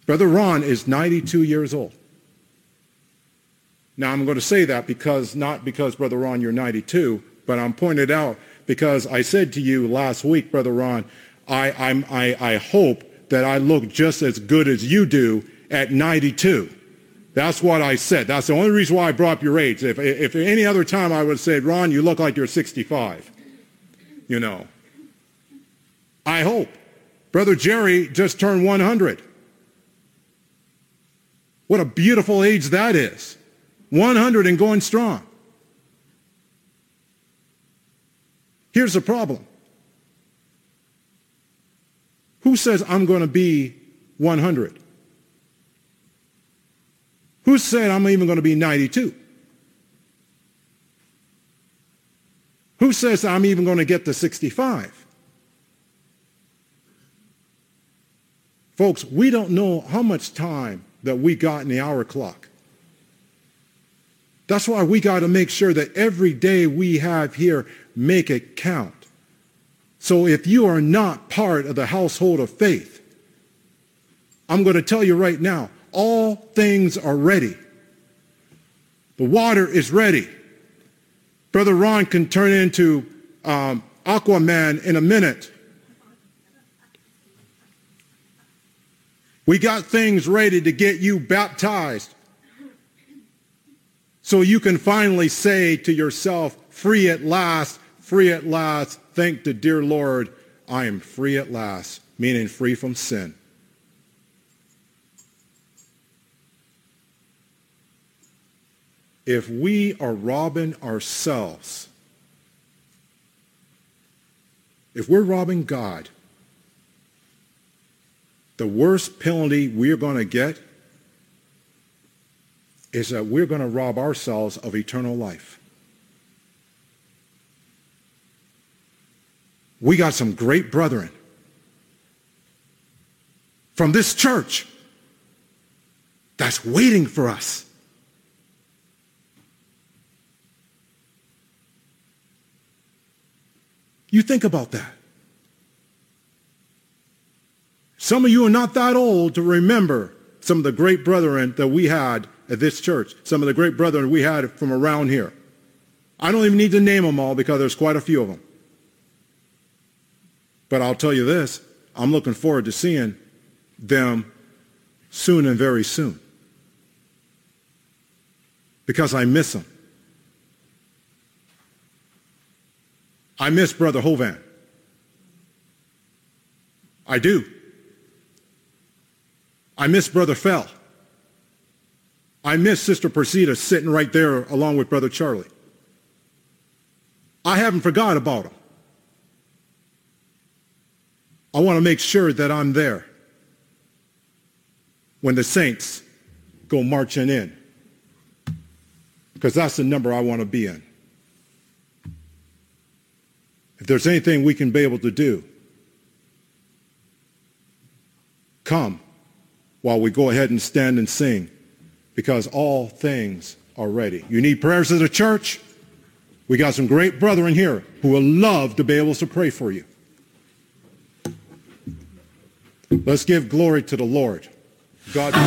Brother Ron is 92 years old. Now, I'm going to say that not because, Brother Ron, you're 92, but I'm pointing it out because I said to you last week, Brother Ron, I hope that I look just as good as you do at 92. That's what I said. That's the only reason why I brought up your age. If any other time I would have said, Ron, you look like you're 65. You know. I hope. Brother Jerry just turned 100. What a beautiful age that is. 100 and going strong. Here's the problem. Who says I'm going to be 100? Who said I'm even going to be 92? Who says I'm even going to get to 65? Folks, we don't know how much time that we got in the hour clock. That's why we got to make sure that every day we have here, make it count. So if you are not part of the household of faith, I'm going to tell you right now, all things are ready. The water is ready. Brother Ron can turn into Aquaman in a minute. We got things ready to get you baptized so you can finally say to yourself, free at last, thank the dear Lord, I am free at last, meaning free from sin. If we are robbing ourselves, if we're robbing God, the worst penalty we're going to get is that we're going to rob ourselves of eternal life. We got some great brethren from this church that's waiting for us. You think about that. Some of you are not that old to remember some of the great brethren that we had at this church, some of the great brethren we had from around here. I don't even need to name them all because there's quite a few of them. But I'll tell you this, I'm looking forward to seeing them soon and very soon because I miss them. I miss Brother Hovan. I do. I miss Brother Fell. I miss Sister Persida sitting right there along with Brother Charlie. I haven't forgot about them. I want to make sure that I'm there when the saints go marching in, because that's the number I want to be in. If there's anything we can be able to do, come while we go ahead and stand and sing, because all things are ready. You need prayers as a church? We got some great brethren here who will love to be able to pray for you. Let's give glory to the Lord. God